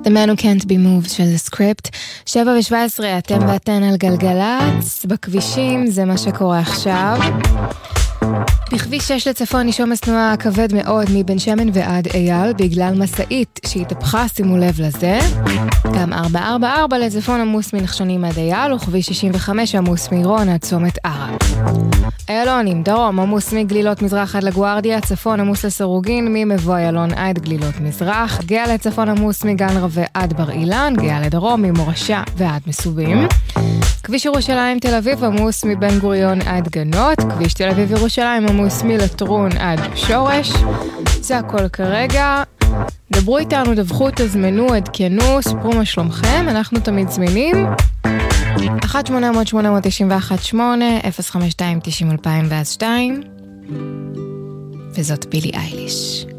The Man Who Can't Be Moved של The Script. 7:17, אתם ואתן על גלגלץ, בכבישים, זה מה שקורה עכשיו. בכביש 6 לצפון נשום תנועה כבד מאוד מבן שמן ועד אייל בגלל מסעית שהתהפכה, שימו לב לזה. גם 444 לצפון עמוס מנחשונים עד אייל, וכביש 65 עמוס מירון עד צומת ערה. איילונים, דרום עמוס מגלילות מזרח עד לגוארדיה, צפון עמוס לסרוגין, ממבוא איילון עד גלילות מזרח, גאה לצפון עמוס מגן רווה עד בר אילן, גאה לדרום ממורשה ועד מסובים. כביש ירושלים תל אביב עמוס מבן גוריון עד גנות, כביש תל אביב ירושלים עמוס מלטרון עד שורש. זה הכל כרגע. דברו איתנו, דווחו, תזמנו, עדכנו, ספרו מה שלומכם, אנחנו תמיד זמינים. 1-800-891-8, 052-90-2002, וזאת בילי אייליש.